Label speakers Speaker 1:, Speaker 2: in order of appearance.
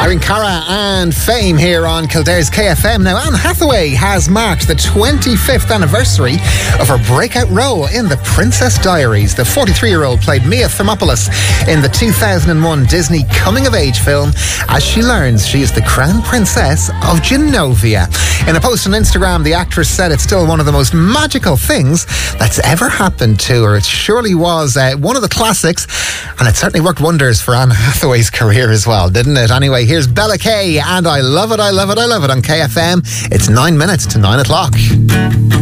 Speaker 1: Irene Cara and Fame here on Kildare's KFM. Now, Anne Hathaway has marked the 25th anniversary of her breakout role in The Princess Diaries. The 43-year-old played Mia Thermopolis in the 2001 Disney coming-of-age film as she learns she is the crown princess of Genovia. In a post on Instagram, the actress said it's still one of the most magical things that's ever happened to her. It surely was one of the classics, and it certainly worked wonders for Anne Hathaway's career as well, didn't it? Anyway, here's Bella Kay and I Love It, I Love It, I Love It on KFM. It's 9 minutes to 9 o'clock.